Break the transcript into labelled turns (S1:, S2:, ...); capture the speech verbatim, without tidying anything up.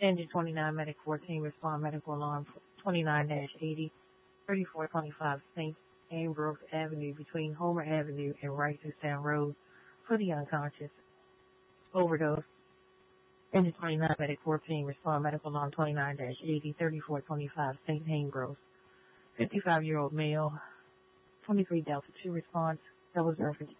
S1: Engine twenty-nine, Medic fourteen, respond medical alarm twenty-nine eighty, thirty-four twenty-five Saint Ambrose Avenue between Homer Avenue and Wrightstown Road for the unconscious. Overdose. Engine twenty-nine, Medic fourteen, respond medical alarm twenty-nine eighty, thirty-four twenty-five Saint Ambrose. fifty-five-year-old male, twenty-three Delta two response, double zero